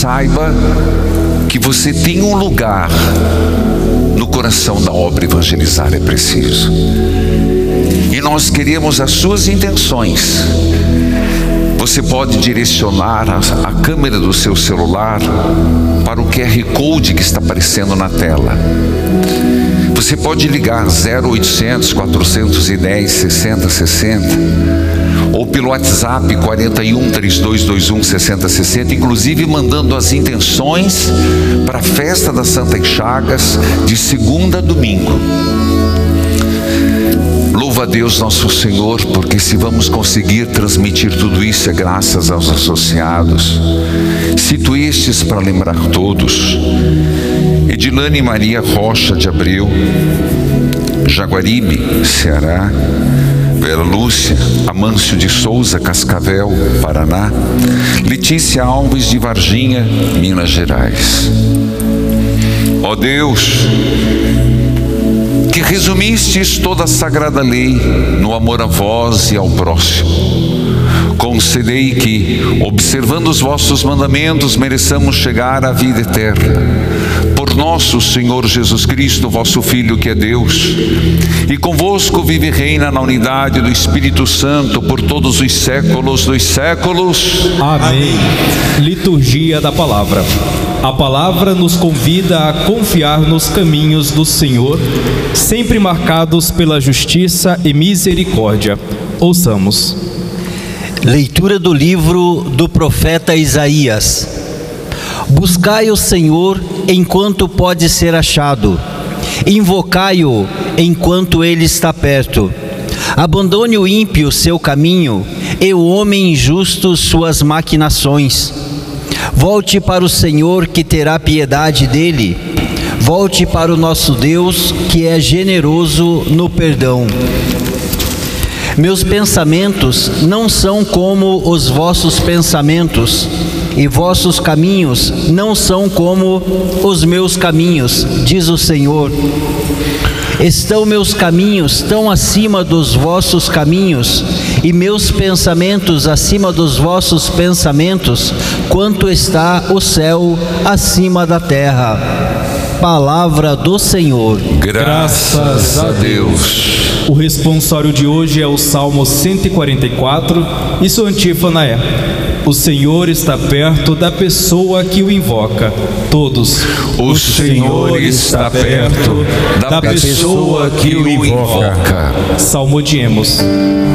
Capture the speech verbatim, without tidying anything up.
saiba que você tem um lugar no coração da obra evangelizar é preciso. E nós queremos as suas intenções. Você pode direcionar a, a câmera do seu celular para o Q R Code que está aparecendo na tela. Você pode ligar zero oitocentos, quatrocentos e dez, sessenta sessenta ou pelo WhatsApp quarenta e um, trinta e dois vinte e um, sessenta sessenta, inclusive mandando as intenções para a festa das Santas Chagas de segunda a domingo. Louva a Deus nosso Senhor, porque se vamos conseguir transmitir tudo isso é graças aos associados. Cito estes para lembrar todos: Edilane Maria Rocha de Abreu, Jaguaribe, Ceará; Vera Lúcia Amâncio de Souza, Cascavel, Paraná; Letícia Alves de Varginha, Minas Gerais. Ó Deus, que resumistes toda a sagrada lei no amor a vós e ao próximo, concedei que, observando os vossos mandamentos, mereçamos chegar à vida eterna. Por nosso Senhor Jesus Cristo, vosso Filho, que é Deus, e convosco vive e reina na unidade do Espírito Santo por todos os séculos dos séculos. Amém. Liturgia da Palavra. A palavra nos convida a confiar nos caminhos do Senhor, sempre marcados pela justiça e misericórdia. Ouçamos. Leitura do livro do profeta Isaías. Buscai o Senhor enquanto pode ser achado, invocai-o enquanto ele está perto. Abandone o ímpio seu caminho e o homem injusto suas maquinações. Volte para o Senhor, que terá piedade dele. Volte para o nosso Deus, que é generoso no perdão. Meus pensamentos não são como os vossos pensamentos, e vossos caminhos não são como os meus caminhos, diz o Senhor. Estão meus caminhos tão acima dos vossos caminhos, e meus pensamentos acima dos vossos pensamentos, quanto está o céu acima da terra. Palavra do Senhor. Graças a Deus. O responsório de hoje é o Salmo cento e quarenta e quatro, e sua antífona é: o Senhor está perto da pessoa que o invoca. Todos. O Senhor está perto da pessoa que o invoca. Salmodiemos.